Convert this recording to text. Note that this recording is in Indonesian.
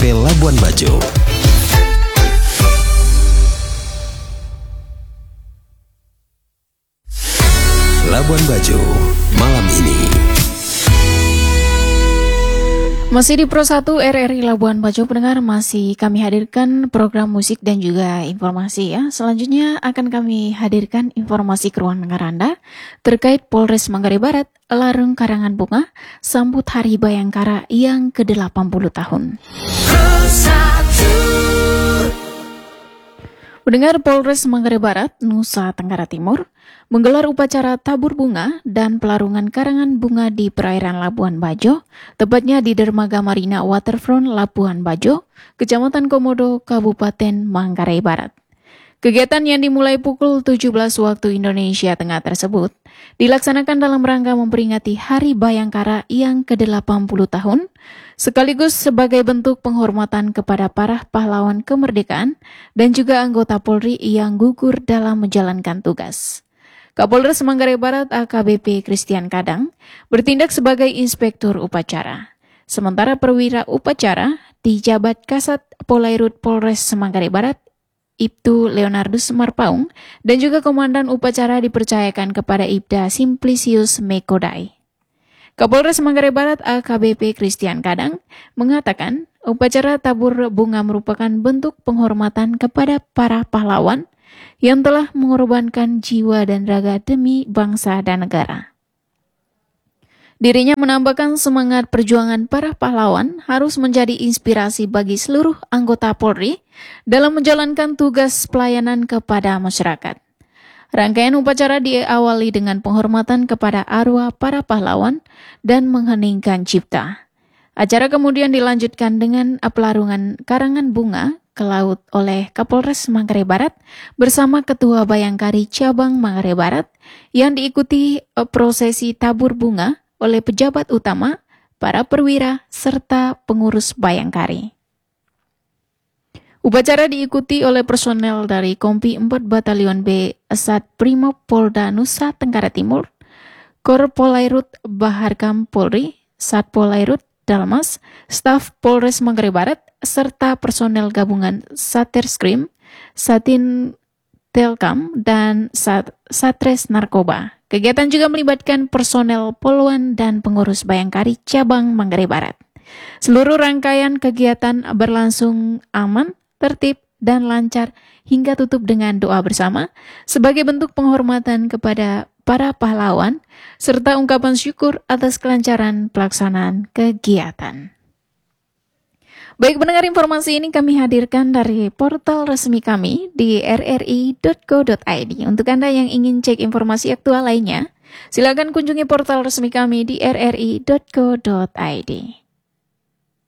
RRI Labuan Bajo. Labuan Bajo, malam ini. Masih di Pro 1 RRI Labuan Bajo, pendengar, masih kami hadirkan program musik dan juga informasi ya. Selanjutnya akan kami hadirkan informasi ke ruang dengar Anda terkait Polres Manggarai Barat, larung karangan bunga, sambut Hari Bayangkara yang ke-80 tahun. Pendengar, Polres Manggarai Barat, Nusa Tenggara Timur, menggelar upacara tabur bunga dan pelarungan karangan bunga di perairan Labuan Bajo, tepatnya di Dermaga Marina Waterfront Labuan Bajo, Kecamatan Komodo, Kabupaten Manggarai Barat. Kegiatan yang dimulai pukul 17 waktu Indonesia Tengah tersebut dilaksanakan dalam rangka memperingati Hari Bayangkara yang ke-80 tahun, sekaligus sebagai bentuk penghormatan kepada para pahlawan kemerdekaan dan juga anggota Polri yang gugur dalam menjalankan tugas. Kapolres Manggarai Barat AKBP Christian Kadang bertindak sebagai inspektur upacara. Sementara perwira upacara dijabat Kasat Polairut Polres Manggarai Barat Ibtu Leonardus Marpaung dan juga komandan upacara dipercayakan kepada Ibda Simplicius Mekodai. Kapolres Manggarai Barat AKBP Christian Kadang mengatakan upacara tabur bunga merupakan bentuk penghormatan kepada para pahlawan yang telah mengorbankan jiwa dan raga demi bangsa dan negara. Dirinya menambahkan semangat perjuangan para pahlawan harus menjadi inspirasi bagi seluruh anggota Polri dalam menjalankan tugas pelayanan kepada masyarakat. Rangkaian upacara diawali dengan penghormatan kepada arwah para pahlawan dan mengheningkan cipta. Acara kemudian dilanjutkan dengan pelarungan karangan bunga ke laut oleh Kapolres Manggarai Barat bersama Ketua Bayangkari Cabang Manggarai Barat yang diikuti prosesi tabur bunga oleh pejabat utama, para perwira, serta pengurus Bayangkari. Upacara diikuti oleh personel dari Kompi 4 Batalion B Sat Brimob Polda Nusa Tenggara Timur, Kor Polairut Baharkam Polri, Sat Polairut Dalmas, staf Polres Manggarai Barat, serta personel gabungan Satreskrim, Satin Telkam, dan Satres Narkoba. Kegiatan juga melibatkan personel Poluan dan pengurus Bayangkari Cabang Manggarai Barat. Seluruh rangkaian kegiatan berlangsung aman, tertib, dan lancar hingga tutup dengan doa bersama sebagai bentuk penghormatan kepada para pahlawan serta ungkapan syukur atas kelancaran pelaksanaan kegiatan. Baik pendengar, informasi ini kami hadirkan dari portal resmi kami di rri.co.id. Untuk Anda yang ingin cek informasi aktual lainnya, silakan kunjungi portal resmi kami di rri.co.id.